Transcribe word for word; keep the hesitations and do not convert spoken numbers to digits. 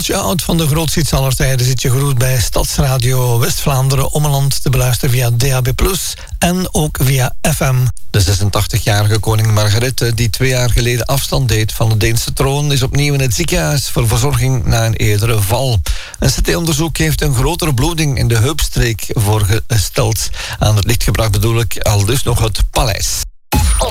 Charlesje Oud van de grootste hits aller tijden zit je gegroet bij Stadsradio West-Vlaanderen Ommeland te beluisteren via D A B plus, en ook via F M. De zesentachtigjarige koningin Margrethe, die twee jaar geleden afstand deed van de Deense troon, is opnieuw in het ziekenhuis voor verzorging na een eerdere val. Een C T-onderzoek heeft een grotere bloeding in de heupstreek voorgesteld. Aan het licht gebracht bedoel ik al dus nog het paleis.